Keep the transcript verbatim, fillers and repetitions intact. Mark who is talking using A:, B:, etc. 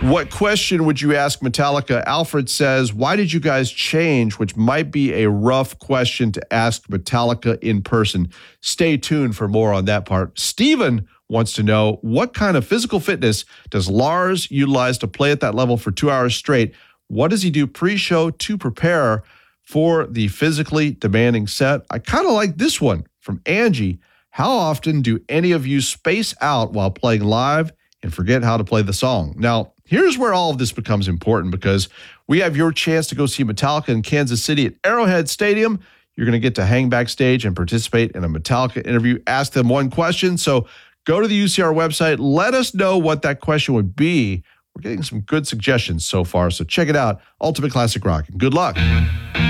A: What question would you ask Metallica? Alfred says, why did you guys change? Which might be a rough question to ask Metallica in person. Stay tuned for more on that part. Steven wants to know, what kind of physical fitness does Lars utilize to play at that level for two hours straight? What does he do pre-show to prepare for the physically demanding set? I kind of like this one from Angie. How often do any of you space out while playing live and forget how to play the song? Now, here's where all of this becomes important, because we have your chance to go see Metallica in Kansas City at Arrowhead Stadium. You're going to get to hang backstage and participate in a Metallica interview. Ask them one question. So go to the U C R website. Let us know what that question would be. We're getting some good suggestions so far, so check it out. Ultimate Classic Rock. Good luck.